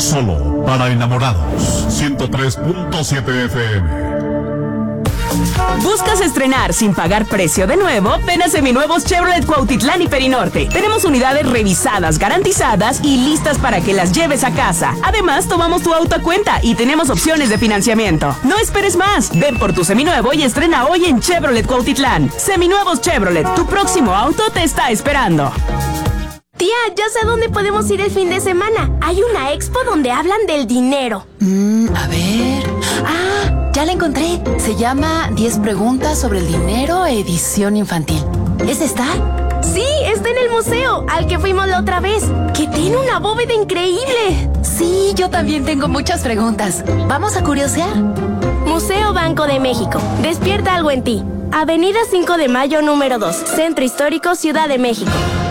Solo para enamorados. 103.7 FM. ¿Buscas estrenar sin pagar precio de nuevo? Ven a Seminuevos Chevrolet Cuautitlán y Perinorte. Tenemos unidades revisadas, garantizadas y listas para que las lleves a casa. Además, tomamos tu auto a cuenta y tenemos opciones de financiamiento. No esperes más. Ven por tu seminuevo y estrena hoy en Chevrolet Cuautitlán. Seminuevos Chevrolet, tu próximo auto te está esperando. Tía, ya sé a dónde podemos ir el fin de semana. Hay una expo donde hablan del dinero. A ver... ya la encontré. Se llama 10 preguntas sobre el dinero, edición infantil. ¿Esa está? Sí, está en el museo, al que fuimos la otra vez, que tiene una bóveda increíble. Sí, yo también tengo muchas preguntas. ¿Vamos a curiosear? Museo Banco de México. Despierta algo en ti. Avenida 5 de Mayo, número 2, Centro Histórico, Ciudad de México.